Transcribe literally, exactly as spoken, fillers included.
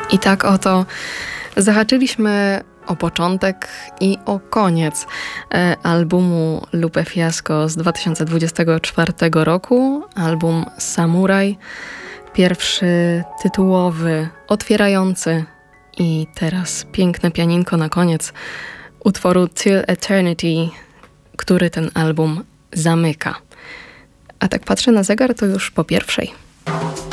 I tak oto zahaczyliśmy o początek i o koniec e, albumu Lupe Fiasco z dwa tysiące dwudziestego czwartego roku. Album Samuraj, pierwszy tytułowy, otwierający i teraz piękne pianinko na koniec utworu Till Eternity, który ten album zamyka. A tak patrzę na zegar, to już po pierwszej.